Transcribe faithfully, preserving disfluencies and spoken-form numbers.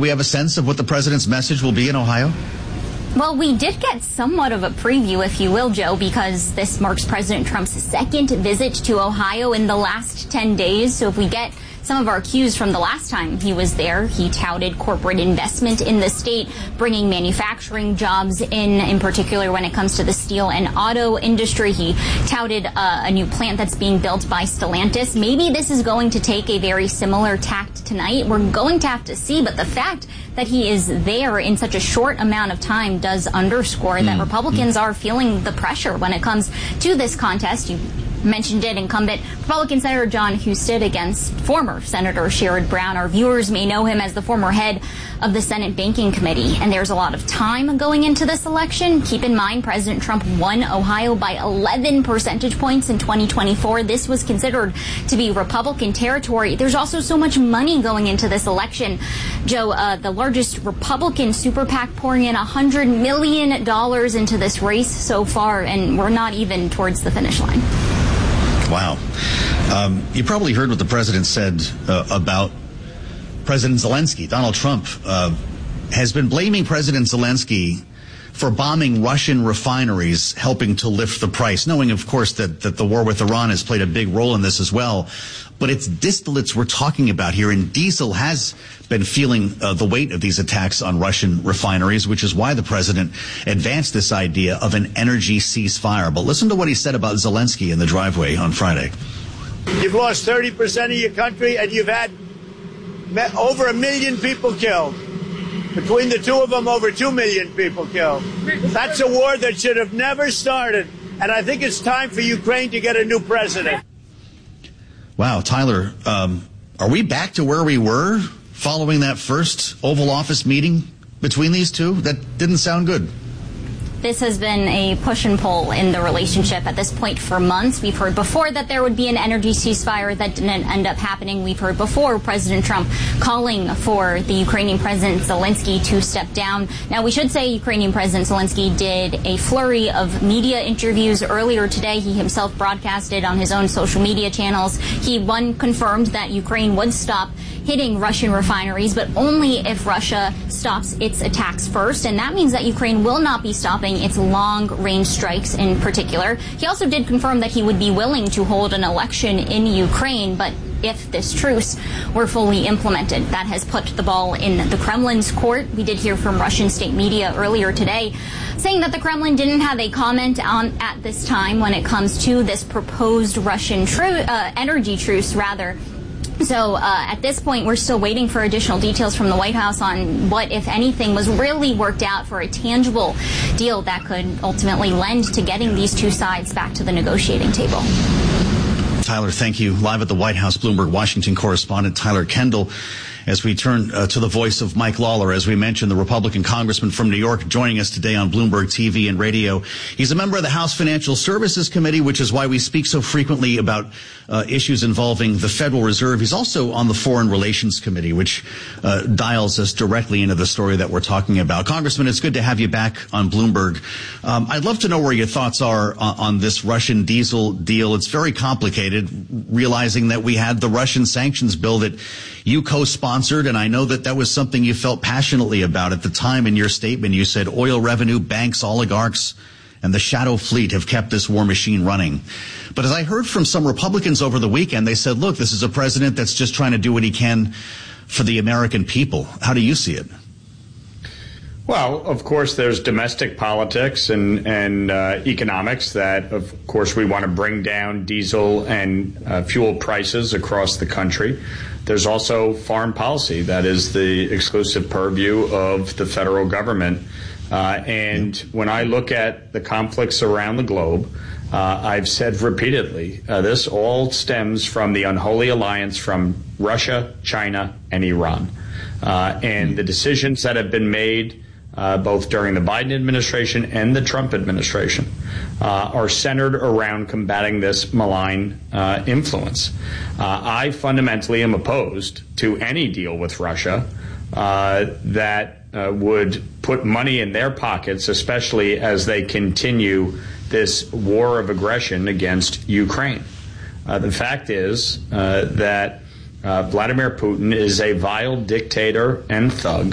we have a sense of what the president's message will be in Ohio? Well, we did get somewhat of a preview, if you will, Joe, because this marks President Trump's second visit to Ohio in the last ten days. So if we get some of our cues from the last time he was there, he touted corporate investment in the state, bringing manufacturing jobs in, in particular when it comes to the steel and auto industry. He touted uh, a new plant that's being built by Stellantis. Maybe this is going to take a very similar tact tonight. We're going to have to see, but the fact that he is there in such a short amount of time does underscore mm. that Republicans are feeling the pressure when it comes to this contest. You mentioned it, incumbent Republican Senator Jon Husted against former Senator Sherrod Brown. Our viewers may know him as the former head of the Senate Banking Committee, and there's a lot of time going into this election. Keep in mind, President Trump won Ohio by eleven percentage points in twenty twenty-four. This was considered to be Republican territory. There's also so much money going into this election. Joe, uh, the largest Republican super PAC pouring in one hundred million dollars into this race so far, and we're not even towards the finish line. Wow. Um, you probably heard what the president said uh, about President Zelensky. Donald Trump uh, has been blaming President Zelensky for bombing Russian refineries, helping to lift the price, knowing, of course, that, that the war with Iran has played a big role in this as well. But it's distillates we're talking about here, and diesel has been feeling uh, the weight of these attacks on Russian refineries, which is why the president advanced this idea of an energy ceasefire. But listen to what he said about Zelensky in the driveway on Friday. You've lost thirty percent of your country, and you've had over a million people killed. Between the two of them, over two million people killed. That's a war that should have never started, and I think it's time for Ukraine to get a new president. Wow, Tyler, um, are we back to where we were following that first Oval Office meeting between these two? That didn't sound good. This has been a push and pull in the relationship at this point for months. We've heard before that there would be an energy ceasefire. That didn't end up happening. We've heard before President Trump calling for the Ukrainian President Zelensky to step down. Now, we should say Ukrainian President Zelensky did a flurry of media interviews earlier today. He himself broadcasted on his own social media channels. He, one, confirmed that Ukraine would stop hitting Russian refineries, but only if Russia stops its attacks first. And that means that Ukraine will not be stopping its long-range strikes in particular. He also did confirm that he would be willing to hold an election in Ukraine, but if this truce were fully implemented. That has put the ball in the Kremlin's court. We did hear from Russian state media earlier today saying that the Kremlin didn't have a comment on at this time when it comes to this proposed Russian tru- uh, energy truce, rather. So uh, at this point, we're still waiting for additional details from the White House on what, if anything, was really worked out for a tangible deal that could ultimately lend to getting these two sides back to the negotiating table. Tyler, thank you. Live at the White House, Bloomberg Washington correspondent Tyler Kendall. As we turn uh, to the voice of Mike Lawler, as we mentioned, the Republican congressman from New York joining us today on Bloomberg T V and radio. He's a member of the House Financial Services Committee, which is why we speak so frequently about uh, issues involving the Federal Reserve. He's also on the Foreign Relations Committee, which uh, dials us directly into the story that we're talking about. Congressman, it's good to have you back on Bloomberg. Um, I'd love to know where your thoughts are on, on this Russian diesel deal. It's very complicated, realizing that we had the Russian sanctions bill that you co-sponsored, and I know that that was something you felt passionately about at the time. In your statement, you said oil revenue, banks, oligarchs, and the shadow fleet have kept this war machine running. But as I heard from some Republicans over the weekend, they said, look, this is a president that's just trying to do what he can for the American people. How do you see it? Well, of course, there's domestic politics and, and uh, economics that, of course, we want to bring down diesel and uh, fuel prices across the country. There's also foreign policy that is the exclusive purview of the federal government. Uh, and when I look at the conflicts around the globe, uh, I've said repeatedly, uh, this all stems from the unholy alliance from Russia, China, and Iran. Uh, and the decisions that have been made Uh, both during the Biden administration and the Trump administration, uh, are centered around combating this malign uh, influence. Uh, I fundamentally am opposed to any deal with Russia uh, that uh, would put money in their pockets, especially as they continue this war of aggression against Ukraine. Uh, the fact is uh, that uh, Vladimir Putin is a vile dictator and thug